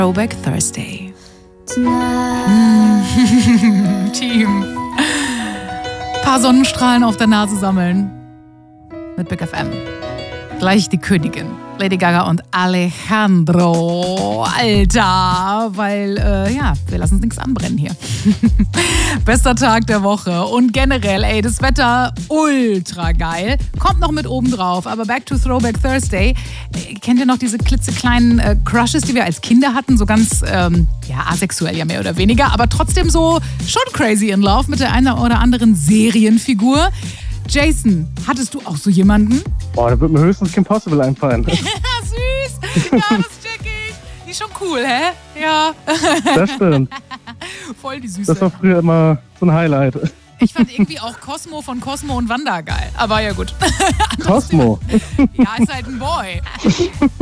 Throwback Thursday. Team. Paar Sonnenstrahlen auf der Nase sammeln. Mit Big FM. Gleich die Königin. Lady Gaga und Alejandro. Alter, weil, wir lassen uns nichts anbrennen hier. Bester Tag der Woche. Und generell, das Wetter ultra geil. Kommt noch mit oben drauf. Aber back to Throwback Thursday. Kennt ihr noch diese klitzekleinen Crushes, die wir als Kinder hatten? So ganz, asexuell ja mehr oder weniger. Aber trotzdem so schon crazy in love mit der einen oder anderen Serienfigur. Jason, hattest du auch so jemanden? Boah, da wird mir höchstens Kim Possible einfallen. Süß! Ja, das check ich. Die ist schon cool, hä? Ja. Das stimmt. Voll die Süße. Das war früher immer so ein Highlight. Ich fand irgendwie auch Cosmo von Cosmo und Wanda geil. Aber ja gut. Cosmo? Ja, ist halt ein Boy.